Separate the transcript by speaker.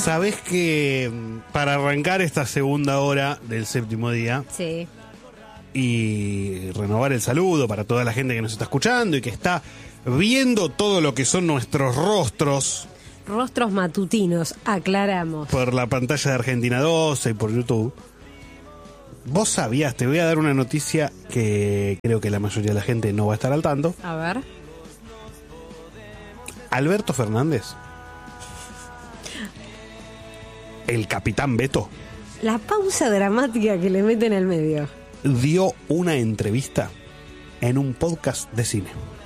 Speaker 1: Sabés que para arrancar esta segunda hora del séptimo día
Speaker 2: Sí.
Speaker 1: y renovar el saludo para toda la gente que nos está escuchando y que está viendo todo lo que son nuestros rostros
Speaker 2: Rostros matutinos, aclaramos.
Speaker 1: por la pantalla de Argentina 12 y por YouTube. Vos sabías, te voy a dar una noticia que creo que la mayoría de la gente no va a estar al tanto.
Speaker 2: A ver.
Speaker 1: Alberto Fernández, el capitán Beto,
Speaker 2: La pausa dramática que le meten al medio.
Speaker 1: dio una entrevista en un podcast de cine.